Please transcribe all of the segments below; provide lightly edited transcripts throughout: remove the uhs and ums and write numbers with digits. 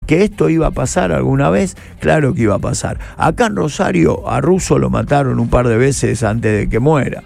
¿Que esto iba a pasar alguna vez? Claro que iba a pasar. Acá en Rosario a Russo lo mataron un par de veces antes de que muera.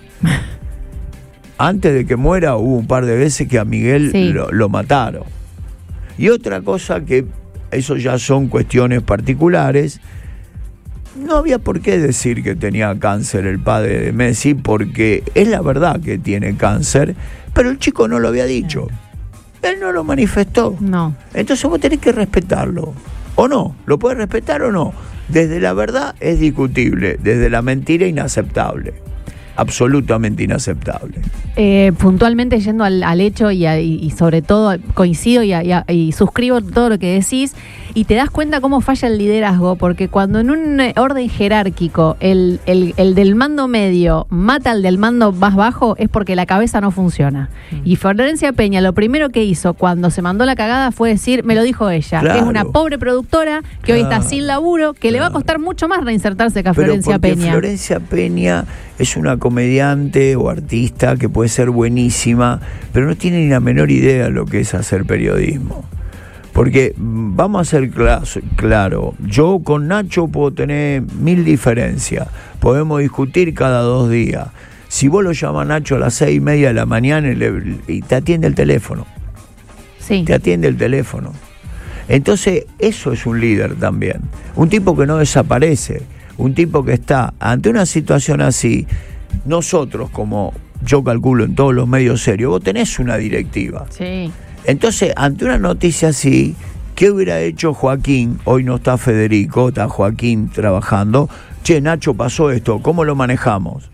Antes de que muera hubo un par de veces que a Miguel lo mataron. Y otra cosa que, eso ya son cuestiones particulares, no había por qué decir que tenía cáncer el padre de Messi, porque es la verdad que tiene cáncer, pero el chico no lo había dicho. Él no lo manifestó. No. Entonces vos tenés que respetarlo. ¿O no? ¿Lo puedes respetar o no? Desde la verdad es discutible, desde la mentira inaceptable. Absolutamente inaceptable. Puntualmente yendo al hecho y sobre todo coincido y suscribo todo lo que decís, y te das cuenta cómo falla el liderazgo, porque cuando en un orden jerárquico el del mando medio mata al del mando más bajo, es porque la cabeza no funciona. Y Florencia Peña lo primero que hizo cuando se mandó la cagada fue decir, me lo dijo ella, claro, que es una pobre productora que hoy está sin laburo, que le va a costar mucho más reinsertarse que a Florencia Peña. Florencia Peña es una comediante o artista que puede ser buenísima, pero no tiene ni la menor idea de lo que es hacer periodismo. Porque vamos a ser claro, yo con Nacho puedo tener 1000 diferencias, podemos discutir cada 2 días. Si vos lo llamás Nacho a las 6:30 de la mañana y te atiende el teléfono. Sí. Te atiende el teléfono. Entonces, eso es un líder también. Un tipo que no desaparece, un tipo que está ante una situación así. Nosotros, como yo calculo en todos los medios serios, vos tenés una directiva. Sí. Entonces, ante una noticia así, ¿qué hubiera hecho Joaquín? Hoy no está Federico, está Joaquín trabajando. Che, Nacho, pasó esto, ¿cómo lo manejamos?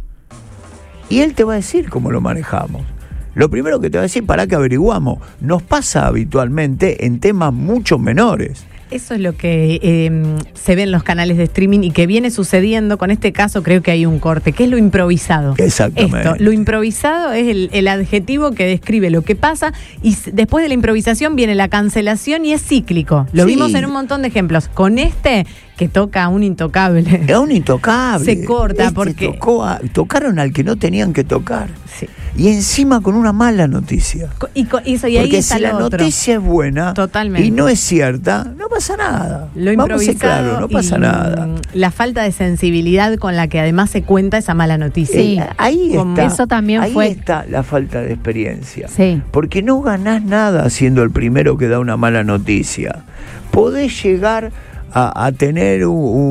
Y él te va a decir cómo lo manejamos. Lo primero que te va a decir, ¿para qué averiguamos? Nos pasa habitualmente en temas mucho menores. Eso es lo que se ve en los canales de streaming y que viene sucediendo. Con este caso creo que hay un corte, que es lo improvisado. Exactamente. Lo improvisado es el adjetivo que describe lo que pasa, y después de la improvisación viene la cancelación y es cíclico. Lo vimos en un montón de ejemplos. Con este, que toca a un intocable. A un intocable. Se corta porque... tocaron al que no tenían que tocar. Sí. Y encima con una mala noticia. Y ahí porque está si la noticia es buena, totalmente, y no es cierta, no pasa nada. Lo improvisado, claro, no pasa nada. La falta de sensibilidad con la que además se cuenta esa mala noticia. Sí, ahí está. Eso también ahí fue. está la falta de experiencia. Sí. Porque no ganás nada siendo el primero que da una mala noticia. Podés llegar a tener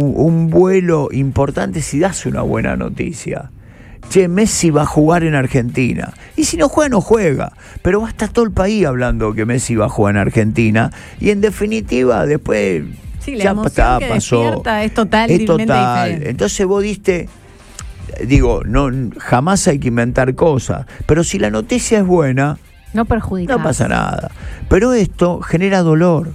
un vuelo importante si das una buena noticia. Che, Messi va a jugar en Argentina. Y si no juega, no juega. Pero va a estar todo el país hablando que Messi va a jugar en Argentina. Y en definitiva, después sí, la ya emoción que pasó. Despierta es totalmente diferente. Entonces vos diste... Digo, no, jamás hay que inventar cosas. Pero si la noticia es buena, no perjudica. No pasa nada. Pero esto genera dolor.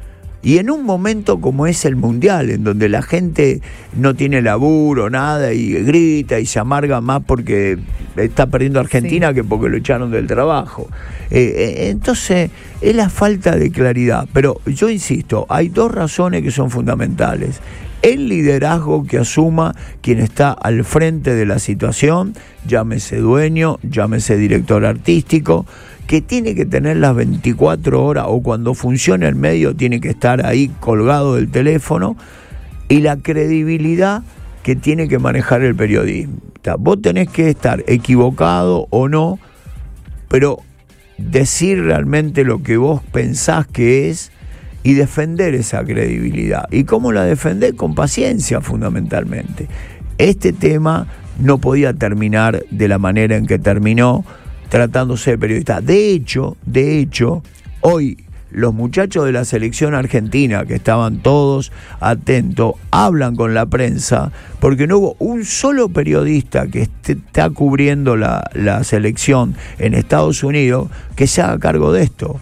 Y en un momento como es el Mundial, en donde la gente no tiene laburo, nada, y grita y se amarga más porque está perdiendo Argentina que porque lo echaron del trabajo. Entonces, es la falta de claridad. Pero yo insisto, hay 2 razones que son fundamentales. El liderazgo que asuma quien está al frente de la situación, llámese dueño, llámese director artístico, que tiene que tener las 24 horas o cuando funcione el medio tiene que estar ahí colgado del teléfono, y la credibilidad que tiene que manejar el periodista. Vos tenés que estar equivocado o no, pero decir realmente lo que vos pensás que es y defender esa credibilidad. ¿Y cómo la defendés? Con paciencia, fundamentalmente. Este tema no podía terminar de la manera en que terminó, tratándose de periodista. De hecho, hoy los muchachos de la selección argentina, que estaban todos atentos, hablan con la prensa, porque no hubo un solo periodista que está cubriendo la selección en Estados Unidos que se haga cargo de esto.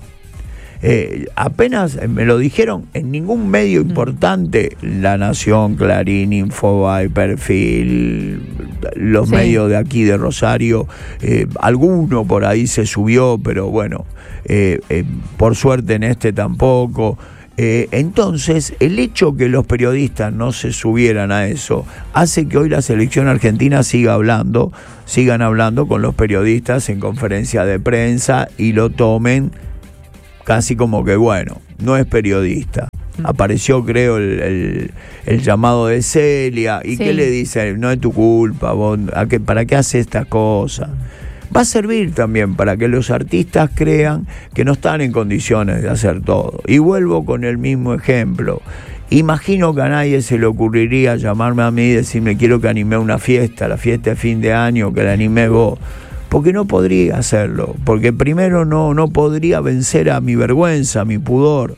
Apenas me lo dijeron en ningún medio importante, La Nación, Clarín, Infobae, Perfil, los medios de aquí de Rosario, alguno por ahí se subió, pero bueno, por suerte en este tampoco. Entonces, el hecho que los periodistas no se subieran a eso hace que hoy la selección argentina sigan hablando con los periodistas en conferencia de prensa y lo tomen casi como que, bueno, no es periodista. apareció, creo, el llamado de Celia. ¿Y Sí. qué le dice? No es tu culpa, vos, ¿para qué haces estas cosas? Va a servir también para que los artistas crean que no están en condiciones de hacer todo. Y vuelvo con el mismo ejemplo. Imagino que a nadie se le ocurriría llamarme a mí y decirme quiero que anime una fiesta, la fiesta de fin de año, que la animé vos. Porque no podría hacerlo. Porque primero no podría vencer a mi vergüenza, a mi pudor.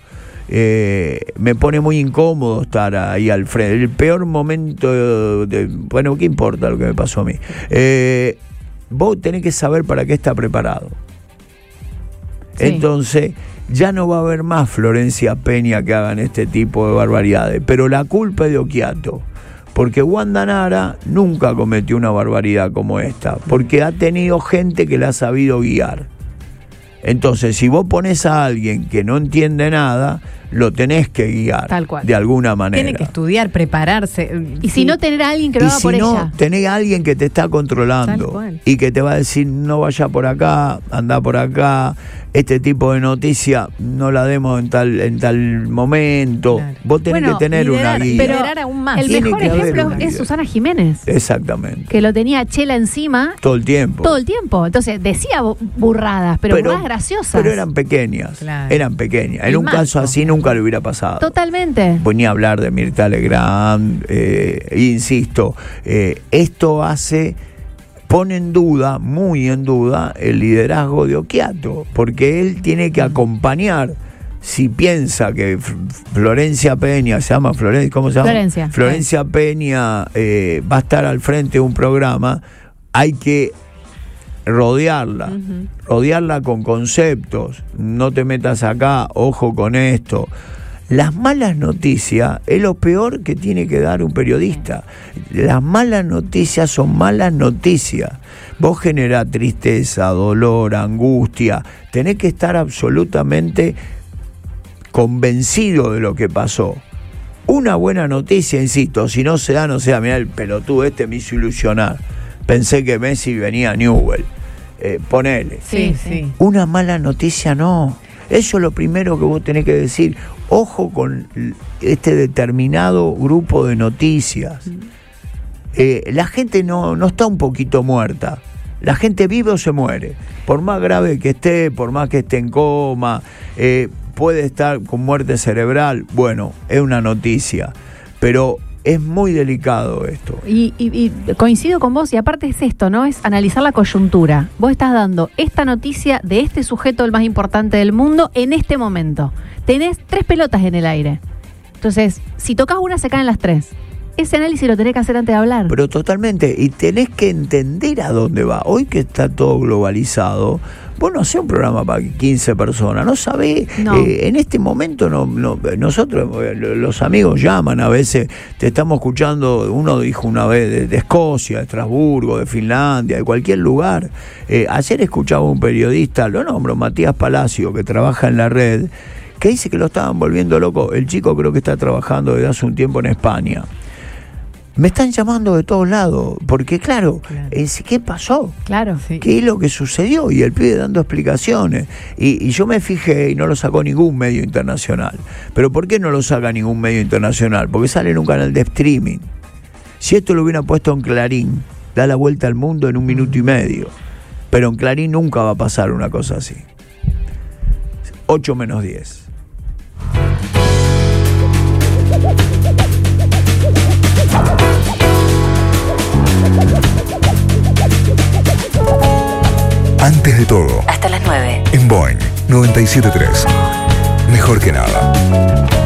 Me pone muy incómodo estar ahí al frente. El peor momento bueno, ¿qué importa lo que me pasó a mí? Vos tenés que saber para qué está preparado. Sí. Entonces, ya no va a haber más Florencia Peña que hagan este tipo de barbaridades. Pero la culpa es de Occhiato. Porque Wanda Nara nunca cometió una barbaridad como esta. Porque ha tenido gente que la ha sabido guiar. Entonces, si vos pones a alguien que no entiende nada, lo tenés que guiar. Tal cual. De alguna manera. Tiene que estudiar, prepararse. Y si no, tener a alguien que lo Y haga si por no, ella. tenés a alguien que te está Tal controlando cual. y que te va a decir no vaya por acá, anda por acá, este tipo de noticia no la demos en tal momento. Claro. Vos tenés Bueno, que tener liderar, una guía. pero liderar aún más. El Tiene mejor que haber ejemplo una es guía. Susana Jiménez, Exactamente. que lo tenía Chela encima Todo el tiempo. todo el tiempo. Entonces decía burradas, pero burradas graciosas. Pero eran pequeñas. Claro. Eran pequeñas. En El un caso mazo. así nunca le hubiera pasado. Totalmente. Pues ni hablar de Mirta Legrand, insisto, esto pone en duda, muy en duda, el liderazgo de Occhiato, porque él tiene que acompañar. Si piensa que Florencia Peña, se llama Florencia, ¿cómo se llama? Florencia Peña va a estar al frente de un programa, hay que rodearla, rodearla con conceptos, no te metas acá, ojo con esto. Las malas noticias es lo peor que tiene que dar un periodista. Las malas noticias son malas noticias. Vos generás tristeza, dolor, angustia. Tenés que estar absolutamente convencido de lo que pasó. Una buena noticia, insisto, si no se da, no se da. Mirá, el pelotudo me hizo ilusionar. Pensé que Messi venía a Newell. Ponele. Sí. Una mala noticia no. Eso es lo primero que vos tenés que decir. Ojo con este determinado grupo de noticias. La gente no está un poquito muerta. La gente vive o se muere. Por más grave que esté, por más que esté en coma, puede estar con muerte cerebral. Bueno, es una noticia. Pero es muy delicado esto. Y coincido con vos, y aparte es esto, ¿no? Es analizar la coyuntura. Vos estás dando esta noticia de este sujeto, el más importante del mundo, en este momento. Tenés 3 pelotas en el aire. Entonces, si tocas una, se caen las 3. Ese análisis lo tenés que hacer antes de hablar. Pero totalmente, y tenés que entender a dónde va. Hoy que está todo globalizado, vos no hacés un programa para 15 personas, no sabés. No. En este momento nosotros, los amigos llaman a veces, te estamos escuchando, uno dijo una vez de Escocia, de Estrasburgo, de Finlandia, de cualquier lugar. Ayer escuchaba un periodista, lo nombro, Matías Palacio, que trabaja en la red, que dice que lo estaban volviendo loco. El chico creo que está trabajando desde hace un tiempo en España. Me están llamando de todos lados, porque claro. ¿Qué pasó? Claro. Sí. ¿Qué es lo que sucedió? Y el pibe dando explicaciones. Y yo me fijé y no lo sacó ningún medio internacional. ¿Pero por qué no lo saca ningún medio internacional? Porque sale en un canal de streaming. Si esto lo hubiera puesto en Clarín, da la vuelta al mundo en 1 minuto y medio. Pero en Clarín nunca va a pasar una cosa así. 8 menos 10. Antes de todo, Hasta las 9. en Boeing 97.3. Mejor que nada.